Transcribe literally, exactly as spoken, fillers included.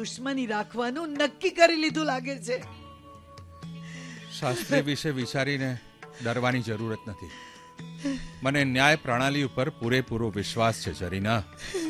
દુશ્મની રાખવાનું નક્કી કરી લીધું લાગે છે. શાસ્ત્રી વિશે વિચારીને ડરવાની જરૂરત નથી. મને ન્યાય પ્રણાલી ઉપર પૂરેપૂરો વિશ્વાસ છે જરીના.